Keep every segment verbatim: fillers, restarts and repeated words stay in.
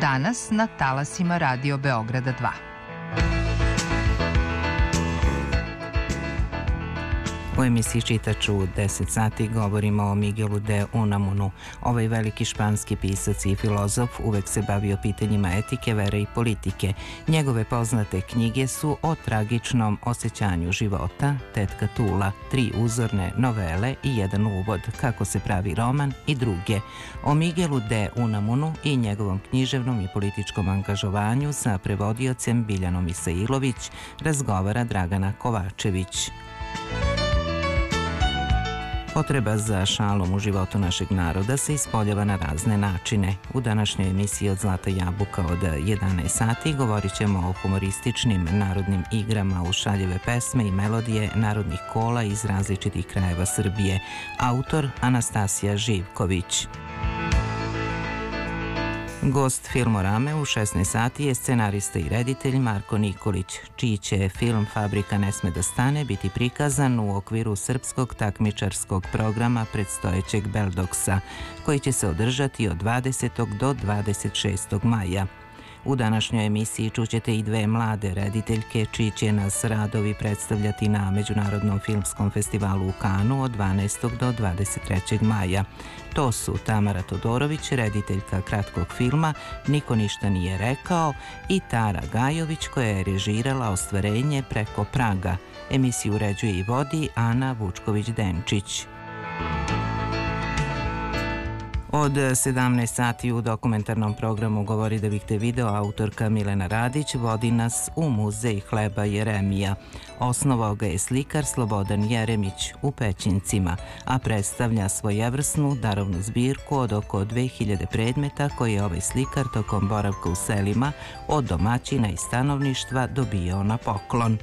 Danas na talasima Radio Beograda dva. U emisiji Čitaču u deset sati govorimo o Miguelu de Unamunu. Ovaj veliki španski pisac i filozof uvek se bavio pitanjima etike, vere i politike. Njegove poznate knjige su o tragičnom osjećanju života, Tetka Tula, tri uzorne novele i jedan uvod, Kako se pravi roman i druge. O Miguelu de Unamunu i njegovom književnom i političkom angažovanju sa prevodiocem Biljanom Isailović razgovara Dragana Kovačević. Potreba za šalom u životu našeg naroda se ispoljava na razne načine. U današnjoj emisiji Od zlata jabuka od jedanaest sati govorit ćemo o humorističnim narodnim igrama uz šaljive pesme i melodije narodnih kola iz različitih krajeva Srbije. Autor Anastasija Živković. Gost Filmorame u šesnaest sati je scenarista i reditelj Marko Nikolić, čiji će film Fabrika ne sme da stane biti prikazan u okviru srpskog takmičarskog programa predstojećeg Beldoksa, koji će se održati od dvadesetog do dvadeset šestog maja. U današnjoj emisiji čućete i dve mlade rediteljke čiji će nas radovi predstavljati na Međunarodnom filmskom festivalu u Kanu od dvanaestog do dvadeset trećeg maja. To su Tamara Todorović, rediteljka kratkog filma Niko ništa nije rekao, i Tara Gajović, koja je režirala Ostvarenje preko praga. Emisiju uređuje i vodi Ana Vučković-Denčić. Od sedamnaest sati u dokumentarnom programu Govori da bih te video autorka Milena Radić vodi nas u muzej hleba Jeremija. Osnovao ga je slikar Slobodan Jeremić u Pećincima, a predstavlja svojevrsnu darovnu zbirku od oko dve hiljade predmeta koje je ovaj slikar tokom boravka u selima od domaćina i stanovništva dobijao na poklon.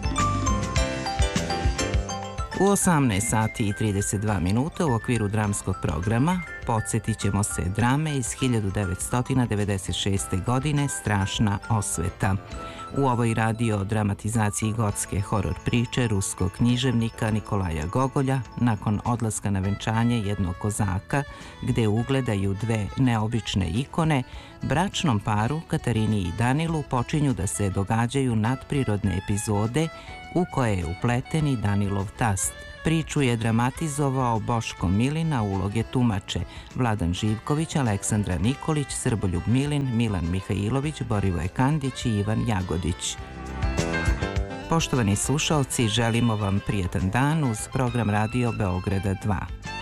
U osamnaest sati i trideset dva minuta u okviru dramskog programa podsjetit ćemo se drame iz hiljadu devetsto devedeset šeste. godine Strašna osveta. U ovoj radio dramatizaciji gotske horor priče ruskog književnika Nikolaja Gogolja, nakon odlaska na venčanje jednog kozaka, gde ugledaju dve neobične ikone, bračnom paru Katarini i Danilu počinju da se događaju nadprirodne epizode u koje je upleten i Danilov tast. Priču je dramatizovao Boško Milina, uloge tumače Vladan Živković, Aleksandra Nikolić, Srboljub Milin, Milan Mihajlović, Borivoje Kandić i Ivan Jagodić. Poštovani slušalci, želimo vam prijetan dan uz program Radio Beograda dva.